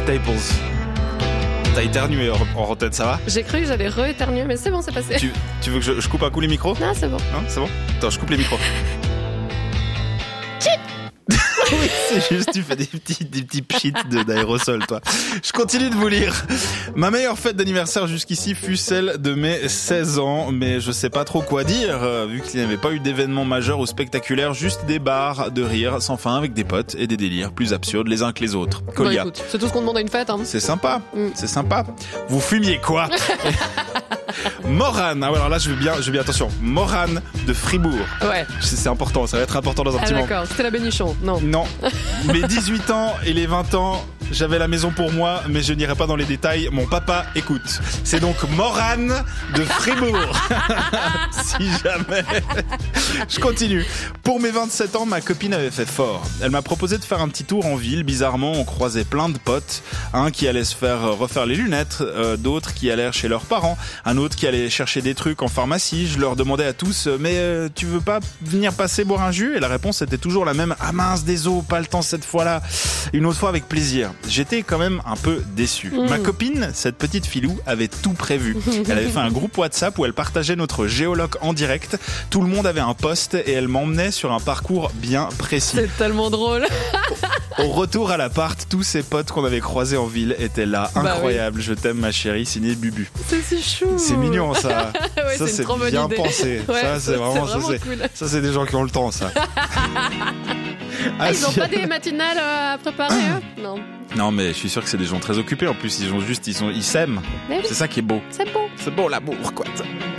Staples. T'as éternué en retête, ça va? J'ai cru que j'allais re-éternuer, mais c'est bon, c'est passé. Tu veux que je coupe un coup les micros? Non, c'est bon. Hein, c'est bon? Attends, je coupe les micros. Oui, c'est juste, tu fais des petits pchits d'aérosol, toi. Je continue de vous lire. Ma meilleure fête d'anniversaire jusqu'ici fut celle de mes 16 ans, mais je sais pas trop quoi dire, vu qu'il n'y avait pas eu d'événement majeur ou spectaculaire, juste des bars de rire sans fin avec des potes et des délires plus absurdes les uns que les autres. Colia. Écoute, c'est tout ce qu'on demande à une fête, hein. C'est sympa, c'est sympa. Vous fumiez quoi? Morane, alors là je veux bien attention. Morane de Fribourg. Ouais. C'est important, ça va être important dans un petit moment. D'accord, c'était la Bénichon, non. Non. Mes 18 ans et les 20 ans, j'avais la maison pour moi, mais je n'irai pas dans les détails. Mon papa écoute. C'est donc Morane de Fribourg. Si jamais. Je continue. Pour mes 27 ans, ma copine avait fait fort. Elle m'a proposé de faire un petit tour en ville. Bizarrement, on croisait plein de potes. Un qui allait se faire refaire les lunettes, d'autres qui allèrent chez leurs parents, un autre qui allait chercher des trucs en pharmacie. Je leur demandais à tous, mais tu veux pas venir passer boire un jus? Et la réponse était toujours la même. Ah mince, désolé, pas le temps cette fois-là. Une autre fois avec plaisir. J'étais quand même un peu déçu. Ma copine, cette petite filou, avait tout prévu. Elle avait fait un groupe WhatsApp où elle partageait notre géologue en direct. Tout le monde avait un post et elle m'emmenait sur un parcours bien précis. C'est tellement drôle. Au retour à l'appart, tous ses potes qu'on avait croisés en ville étaient là. Incroyable, oui. Je t'aime ma chérie, signé Bubu. C'est si chou. C'est mignon ça. Ouais, ça c'est une bien idée. pensé. Ouais, ça c'est vraiment cool. Ça c'est des gens qui ont le temps ça. Ils ont pas des matinales à préparer, eux? Non. Non mais je suis sûr que c'est des gens très occupés en plus, ils s'aiment. Mais oui. C'est ça qui est beau. C'est bon. C'est beau l'amour quoi.